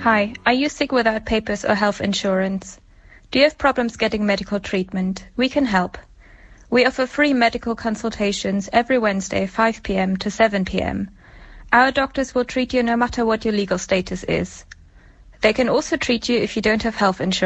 Hi, are you sick without papers or health insurance? Do you have problems getting medical treatment? We can help. We offer free medical consultations every Wednesday, 5 p.m. to 7 p.m. Our doctors will treat you no matter what your legal status is. They can also treat you if you don't have health insurance.